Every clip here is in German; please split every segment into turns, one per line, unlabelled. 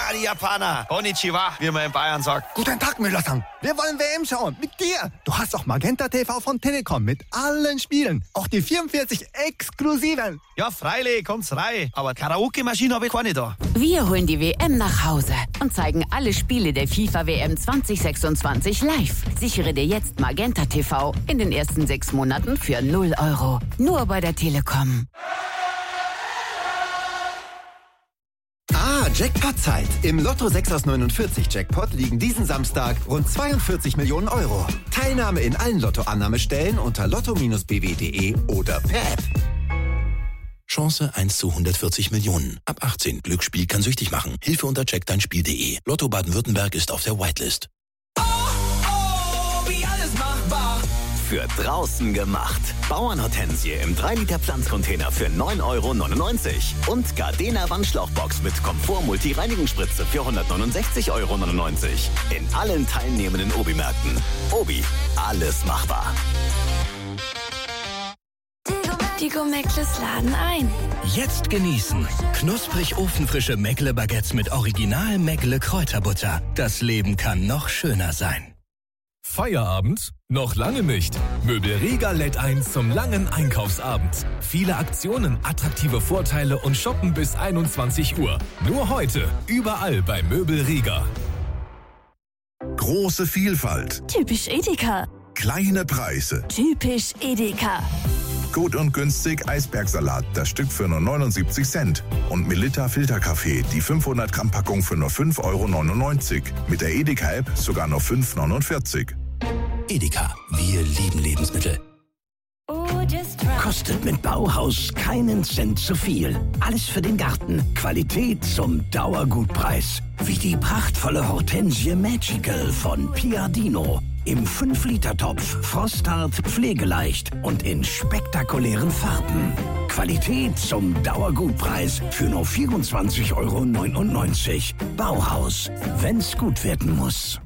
die Japaner. Konnichiwa, wie man in Bayern sagt.
Guten Tag, Müller-san. Wir wollen WM schauen. Mit dir. Du hast auch Magenta TV von Telekom mit allen Spielen. Auch die 44 exklusiven.
Ja, freilich, kommt's rein. Aber Karaoke-Maschine habe ich keine da.
Wir holen die WM nach Hause und zeigen alle Spiele der FIFA-WM 2026 live. Sichere dir jetzt Magenta TV in den ersten 6 Monaten für 0 €. Nur bei der Telekom.
Jackpot-Zeit. Im Lotto 6 aus 49 Jackpot liegen diesen Samstag rund 42 Millionen €. Teilnahme in allen Lotto-Annahmestellen unter lotto-bw.de oder per App.
Chance 1 zu 140 Millionen. Ab 18. Glücksspiel kann süchtig machen. Hilfe unter checkdeinspiel.de. Lotto Baden-Württemberg ist auf der Whitelist.
Wie alles machbar.
Für draußen gemacht. Bauernhortensie im 3-Liter Pflanzcontainer für 9,99 € und Gardena Wandschlauchbox mit Komfort-Multi-Reinigungsspritze für 169,99 € in allen teilnehmenden Obi-Märkten. Obi, alles machbar.
Die Go-Meckles laden ein.
Jetzt genießen. Knusprig ofenfrische Meckle-Baguettes mit Original Meckle-Kräuterbutter. Das Leben kann noch schöner sein.
Feierabend? Noch lange nicht. Möbel Riga lädt ein zum langen Einkaufsabend. Viele Aktionen, attraktive Vorteile und Shoppen bis 21 Uhr. Nur heute, überall bei Möbel Riga.
Große Vielfalt.
Typisch Edeka.
Kleine Preise.
Typisch Edeka.
Gut und günstig Eisbergsalat, das Stück für nur 79 Cent. Und Melitta Filterkaffee, die 500 Gramm Packung für nur 5,99 €. Mit der Edeka-App sogar nur 5,49 €.
Edeka, wir lieben Lebensmittel.
Kostet mit Bauhaus keinen Cent zu viel. Alles für den Garten. Qualität zum Dauergutpreis. Wie die prachtvolle Hortensie Magical von Piadino. Im 5-Liter-Topf, frosthart, pflegeleicht und in spektakulären Farben. Qualität zum Dauergutpreis für nur 24,99 € Bauhaus, wenn's gut werden muss.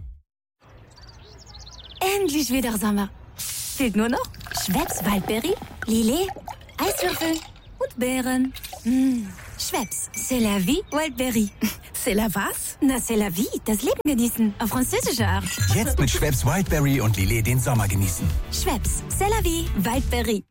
Endlich wieder Sommer. Fehlt nur noch Schweppes Waldbeere, Lillet, Eiswürfel und Beeren. Schweppes, c'est la vie, Wildberry. C'est la was? Na, c'est la vie, das Leben genießen. Auf französische Art.
Jetzt mit Schweppes Wildberry und Lillet den Sommer genießen.
Schweppes, c'est la vie, Wildberry.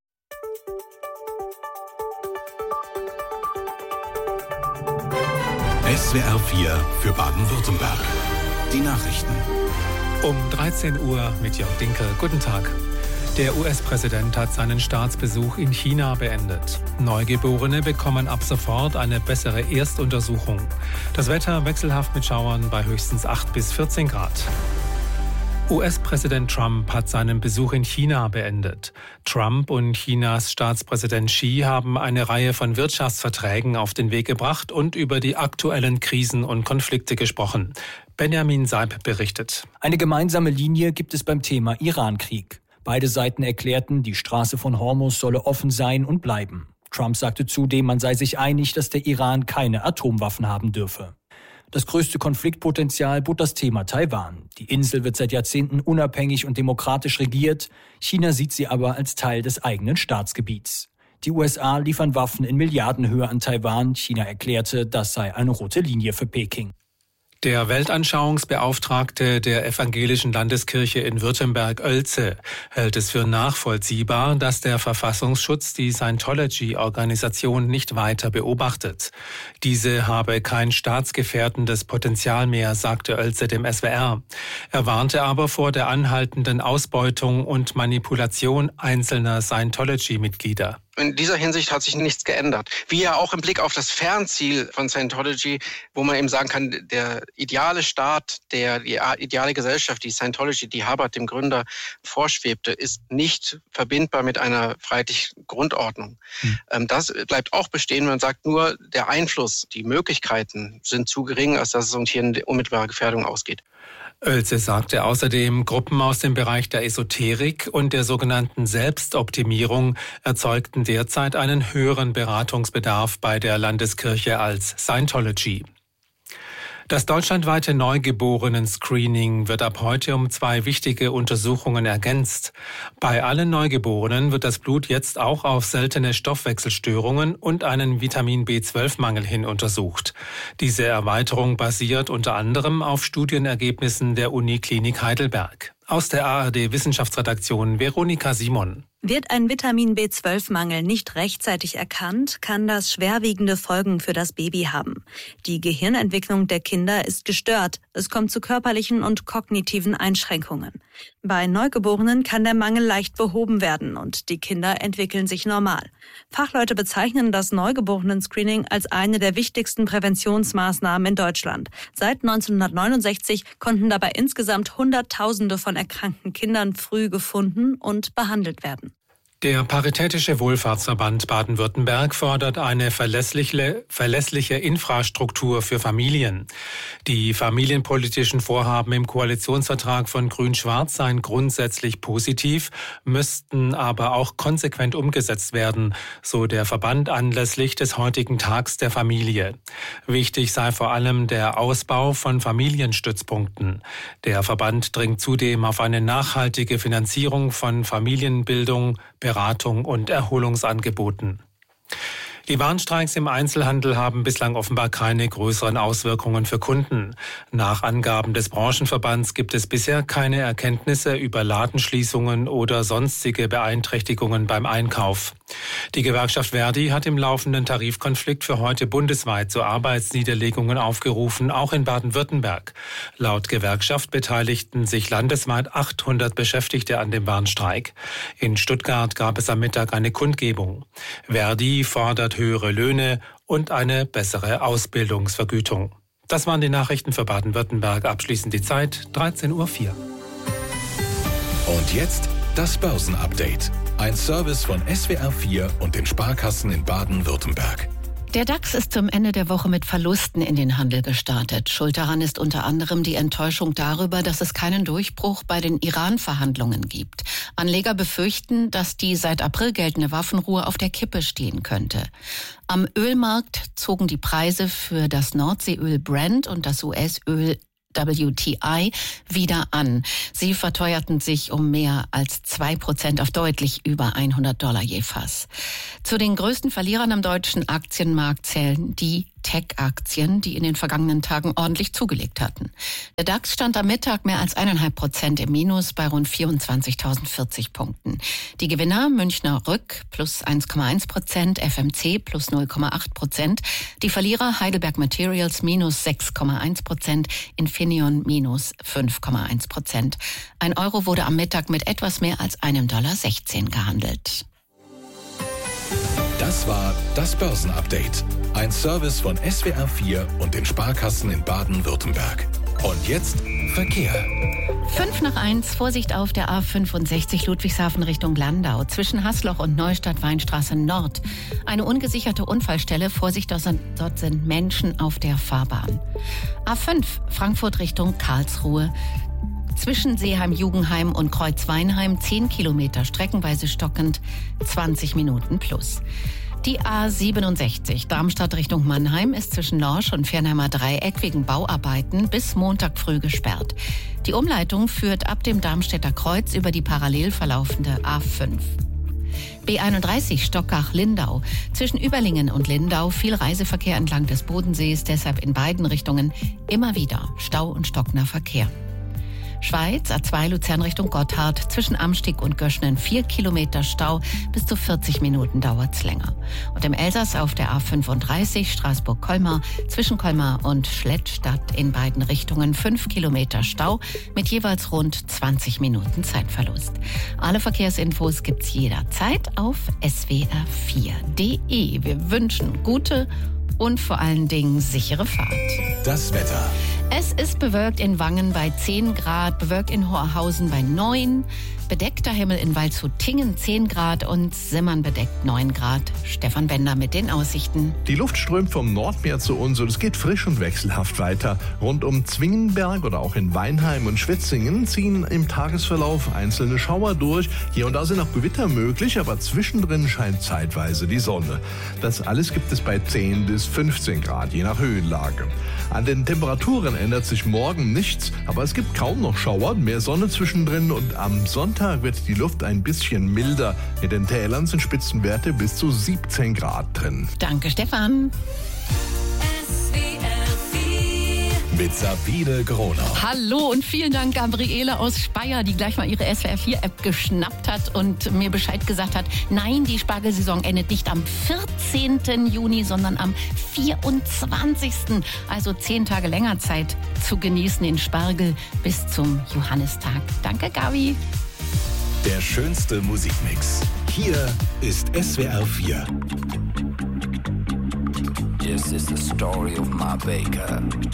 SWR 4 für Baden-Württemberg. Die Nachrichten.
Um 13 Uhr mit Jörg Dinkel. Guten Tag. Der US-Präsident hat seinen Staatsbesuch in China beendet. Neugeborene bekommen ab sofort eine bessere Erstuntersuchung. Das Wetter wechselhaft mit Schauern bei höchstens 8 bis 14 Grad. US-Präsident Trump hat seinen Besuch in China beendet. Trump und Chinas Staatspräsident Xi haben eine Reihe von Wirtschaftsverträgen auf den Weg gebracht und über die aktuellen Krisen und Konflikte gesprochen. Benjamin Seib berichtet.
Eine gemeinsame Linie gibt es beim Thema Iran-Krieg. Beide Seiten erklärten, die Straße von Hormuz solle offen sein und bleiben. Trump sagte zudem, man sei sich einig, dass der Iran keine Atomwaffen haben dürfe. Das größte Konfliktpotenzial bot das Thema Taiwan. Die Insel wird seit Jahrzehnten unabhängig und demokratisch regiert. China sieht sie aber als Teil des eigenen Staatsgebiets. Die USA liefern Waffen in Milliardenhöhe an Taiwan. China erklärte, das sei eine rote Linie für Peking.
Der Weltanschauungsbeauftragte der Evangelischen Landeskirche in Württemberg, Oelze, hält es für nachvollziehbar, dass der Verfassungsschutz die Scientology-Organisation nicht weiter beobachtet. Diese habe kein staatsgefährdendes Potenzial mehr, sagte Oelze dem SWR. Er warnte aber vor der anhaltenden Ausbeutung und Manipulation einzelner Scientology-Mitglieder.
In dieser Hinsicht hat sich nichts geändert. Wie ja auch im Blick auf das Fernziel von Scientology, wo man eben sagen kann, der ideale Staat, die ideale Gesellschaft, die Scientology, die Hubbard, dem Gründer, vorschwebte, ist nicht verbindbar mit einer freiheitlichen Grundordnung. Das bleibt auch bestehen. Man sagt nur, der Einfluss, die Möglichkeiten sind zu gering, als dass es uns hier eine unmittelbare Gefährdung ausgeht.
Oelze sagte außerdem, Gruppen aus dem Bereich der Esoterik und der sogenannten Selbstoptimierung erzeugten derzeit einen höheren Beratungsbedarf bei der Landeskirche als Scientology. Das deutschlandweite Neugeborenen-Screening wird ab heute um 2 wichtige Untersuchungen ergänzt. Bei allen Neugeborenen wird das Blut jetzt auch auf seltene Stoffwechselstörungen und einen Vitamin B12-Mangel hin untersucht. Diese Erweiterung basiert unter anderem auf Studienergebnissen der Uniklinik Heidelberg. Aus der ARD-Wissenschaftsredaktion Veronika Simon.
Wird ein Vitamin B12-Mangel nicht rechtzeitig erkannt, kann das schwerwiegende Folgen für das Baby haben. Die Gehirnentwicklung der Kinder ist gestört. Es kommt zu körperlichen und kognitiven Einschränkungen. Bei Neugeborenen kann der Mangel leicht behoben werden und die Kinder entwickeln sich normal. Fachleute bezeichnen das Neugeborenen-Screening als eine der wichtigsten Präventionsmaßnahmen in Deutschland. Seit 1969 konnten dabei insgesamt Hunderttausende von erkrankten Kindern früh gefunden und behandelt werden.
Der Paritätische Wohlfahrtsverband Baden-Württemberg fordert eine verlässliche Infrastruktur für Familien. Die familienpolitischen Vorhaben im Koalitionsvertrag von Grün-Schwarz seien grundsätzlich positiv, müssten aber auch konsequent umgesetzt werden, so der Verband anlässlich des heutigen Tags der Familie. Wichtig sei vor allem der Ausbau von Familienstützpunkten. Der Verband dringt zudem auf eine nachhaltige Finanzierung von Familienbildung, Beratung und Erholungsangeboten. Die Warnstreiks im Einzelhandel haben bislang offenbar keine größeren Auswirkungen für Kunden. Nach Angaben des Branchenverbands gibt es bisher keine Erkenntnisse über Ladenschließungen oder sonstige Beeinträchtigungen beim Einkauf. Die Gewerkschaft Verdi hat im laufenden Tarifkonflikt für heute bundesweit zu Arbeitsniederlegungen aufgerufen, auch in Baden-Württemberg. Laut Gewerkschaft beteiligten sich landesweit 800 Beschäftigte an dem Warnstreik. In Stuttgart gab es am Mittag eine Kundgebung. Verdi fordert höhere Löhne und eine bessere Ausbildungsvergütung. Das waren die Nachrichten für Baden-Württemberg. Abschließend die Zeit, 13:04 Uhr.
Und jetzt das Börsenupdate. Ein Service von SWR4 und den Sparkassen in Baden-Württemberg.
Der DAX ist zum Ende der Woche mit Verlusten in den Handel gestartet. Schuld daran ist unter anderem die Enttäuschung darüber, dass es keinen Durchbruch bei den Iran-Verhandlungen gibt. Anleger befürchten, dass die seit April geltende Waffenruhe auf der Kippe stehen könnte. Am Ölmarkt zogen die Preise für das Nordseeöl Brent und das US-Öl WTI wieder an. Sie verteuerten sich um mehr als 2% auf deutlich über $100 je Fass. Zu den größten Verlierern am deutschen Aktienmarkt zählen die Tech-Aktien, die in den vergangenen Tagen ordentlich zugelegt hatten. Der DAX stand am Mittag mehr als 1,5% im Minus bei rund 24.040 Punkten. Die Gewinner Münchner Rück plus 1,1%, FMC plus 0,8%. Die Verlierer Heidelberg Materials minus 6,1%, Infineon minus 5,1%. Ein Euro wurde am Mittag mit etwas mehr als $1,16 gehandelt.
Das war das Börsenupdate. Ein Service von SWR4 und den Sparkassen in Baden-Württemberg. Und jetzt Verkehr.
5:05, Vorsicht auf der A65 Ludwigshafen Richtung Landau. Zwischen Haßloch und Neustadt-Weinstraße Nord. Eine ungesicherte Unfallstelle. Vorsicht, dort sind Menschen auf der Fahrbahn. A5 Frankfurt Richtung Karlsruhe. Zwischen Seeheim-Jugendheim und Kreuzweinheim 10 Kilometer, streckenweise stockend, 20 Minuten plus. Die A67 Darmstadt Richtung Mannheim ist zwischen Lorsch und Fernheimer Dreieck wegen Bauarbeiten bis Montag früh gesperrt. Die Umleitung führt ab dem Darmstädter Kreuz über die parallel verlaufende A5. B31 Stockach-Lindau. Zwischen Überlingen und Lindau viel Reiseverkehr entlang des Bodensees, deshalb in beiden Richtungen immer wieder Stau und stockender Verkehr. Schweiz, A2 Luzern Richtung Gotthard, zwischen Amstig und Göschnen 4 Kilometer Stau, bis zu 40 Minuten dauert's länger. Und im Elsass auf der A35 Straßburg-Colmar, zwischen Colmar und Schlettstadt in beiden Richtungen 5 Kilometer Stau, mit jeweils rund 20 Minuten Zeitverlust. Alle Verkehrsinfos gibt's jederzeit auf swr4.de. Wir wünschen gute und vor allen Dingen sichere Fahrt.
Das Wetter.
Es ist bewölkt in Wangen bei 10 Grad, bewölkt in Horhausen bei 9, Bedeckter Himmel in Waldshut-Tiengen 10 Grad und Simmern bedeckt 9 Grad. Stefan Bender mit den Aussichten.
Die Luft strömt vom Nordmeer zu uns und es geht frisch und wechselhaft weiter. Rund um Zwingenberg oder auch in Weinheim und Schwetzingen ziehen im Tagesverlauf einzelne Schauer durch. Hier und da sind auch Gewitter möglich, aber zwischendrin scheint zeitweise die Sonne. Das alles gibt es bei 10 bis 15 Grad, je nach Höhenlage. An den Temperaturen ändert sich morgen nichts, aber es gibt kaum noch Schauer, mehr Sonne zwischendrin und am Sonntag wird die Luft ein bisschen milder. In den Tälern sind Spitzenwerte bis zu 17 Grad drin.
Danke, Stefan.
Mit Sabine Gronau.
Hallo und vielen Dank, Gabriele aus Speyer, die gleich mal ihre SWR4-App geschnappt hat und mir Bescheid gesagt hat, nein, die Spargelsaison endet nicht am 14. Juni, sondern am 24. Also 10 Tage länger Zeit zu genießen den Spargel bis zum Johannistag. Danke, Gabi.
Der schönste Musikmix. Hier ist SWR4.
This is the story of my baker.